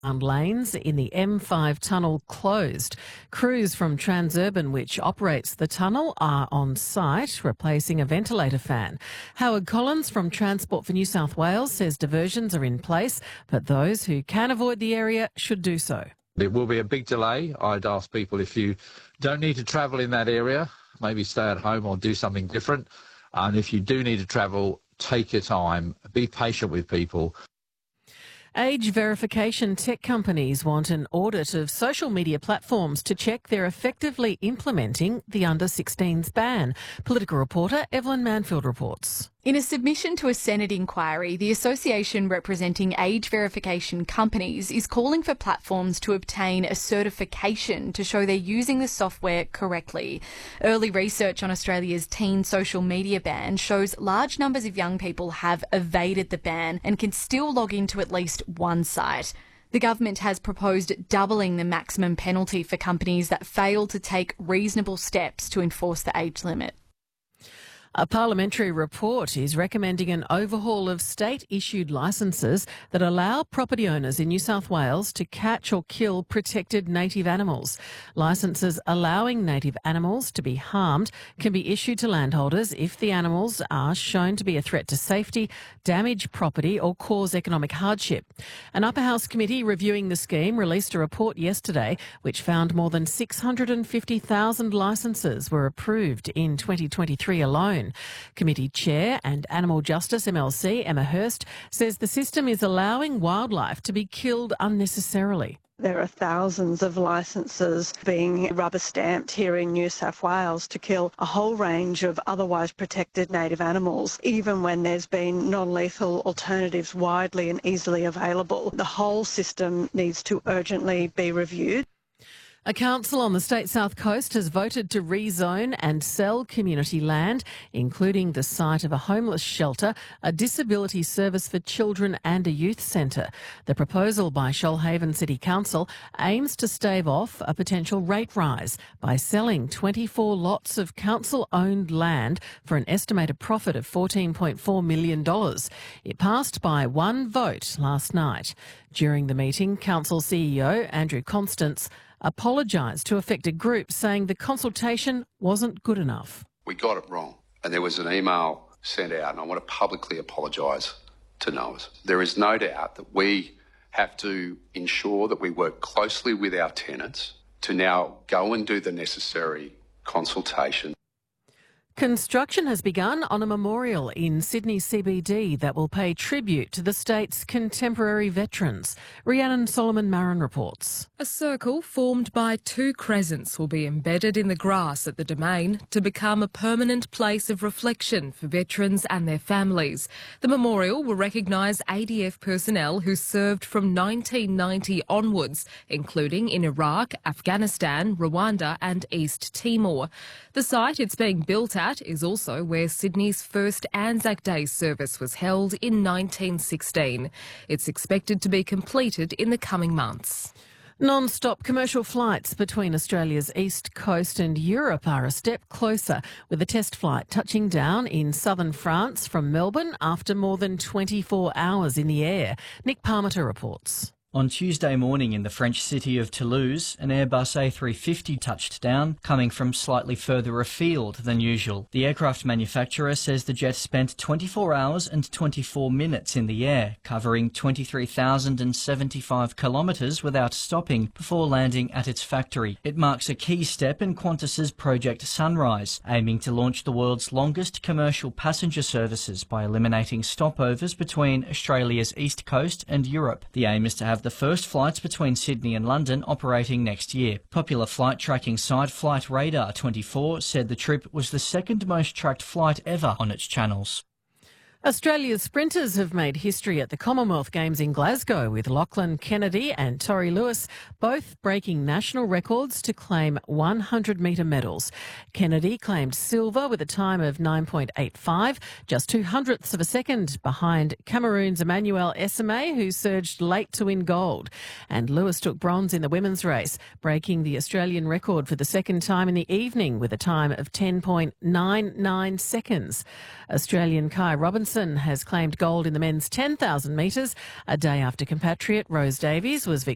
lanes in the M5 tunnel closed. Crews from Transurban, which operates the tunnel, are on site replacing a ventilator fan. Howard Collins from Transport for New South Wales says diversions are in place, but those who can avoid the area should do so. It will be a big delay. I'd ask people, if you don't need to travel in that area, maybe stay at home or do something different. And if you do need to travel, take your time, be patient with people. Age verification tech companies want an audit of social media platforms to check they're effectively implementing the under-16s ban. Political reporter Evelyn Manfield reports. In a submission to a Senate inquiry, the association representing age verification companies is calling for platforms to obtain a certification to show they're using the software correctly. Early research on Australia's teen social media ban shows large numbers of young people have evaded the ban and can still log into at least one site. The government has proposed doubling the maximum penalty for companies that fail to take reasonable steps to enforce the age limit. A parliamentary report is recommending an overhaul of state-issued licences that allow property owners in New South Wales to catch or kill protected native animals. Licences allowing native animals to be harmed can be issued to landholders if the animals are shown to be a threat to safety, damage property or cause economic hardship. An upper house committee reviewing the scheme released a report yesterday which found more than 650,000 licences were approved in 2023 alone. Committee Chair and Animal Justice MLC Emma Hurst says the system is allowing wildlife to be killed unnecessarily. There are thousands of licences being rubber stamped here in New South Wales to kill a whole range of otherwise protected native animals, even when there's been non-lethal alternatives widely and easily available. The whole system needs to urgently be reviewed. A council on the state south coast has voted to rezone and sell community land, including the site of a homeless shelter, a disability service for children and a youth centre. The proposal by Shoalhaven City Council aims to stave off a potential rate rise by selling 24 lots of council-owned land for an estimated profit of $14.4 million. It passed by one vote last night. During the meeting, Council CEO Andrew Constance apologised to affected groups, saying the consultation wasn't good enough. We got it wrong, and there was an email sent out, and I want to publicly apologise to NOAS. There is no doubt that we have to ensure that we work closely with our tenants to now go and do the necessary consultation. Construction has begun on a memorial in Sydney CBD that will pay tribute to the state's contemporary veterans. Rhiannon Solomon-Marin reports. A circle formed by two crescents will be embedded in the grass at the Domain to become a permanent place of reflection for veterans and their families. The memorial will recognise ADF personnel who served from 1990 onwards, including in Iraq, Afghanistan, Rwanda and East Timor. The site it's being built at is also where Sydney's first Anzac Day service was held in 1916. It's expected to be completed in the coming months. Non-stop commercial flights between Australia's east coast and Europe are a step closer, with a test flight touching down in southern France from Melbourne after more than 24 hours in the air. Nick Parmiter reports. On Tuesday morning in the French city of Toulouse, an Airbus A350 touched down, coming from slightly further afield than usual. The aircraft manufacturer says the jet spent 24 hours and 24 minutes in the air, covering 23,075 kilometres without stopping before landing at its factory. It marks a key step in Qantas's Project Sunrise, aiming to launch the world's longest commercial passenger services by eliminating stopovers between Australia's east coast and Europe. The aim is to have the first flights between Sydney and London operating next year. Popular flight tracking site Flight Radar 24 said the trip was the second most tracked flight ever on its channels. Australia's sprinters have made history at the Commonwealth Games in Glasgow, with Lachlan Kennedy and Tori Lewis both breaking national records to claim 100-metre medals. Kennedy claimed silver with a time of 9.85, just 0.02 of a second behind Cameroon's Emmanuel Esame, who surged late to win gold. And Lewis took bronze in the women's race, breaking the Australian record for the second time in the evening with a time of 10.99 seconds. Australian Kai Robinson has claimed gold in the men's 10,000 metres, a day after compatriot Rose Davies was victorious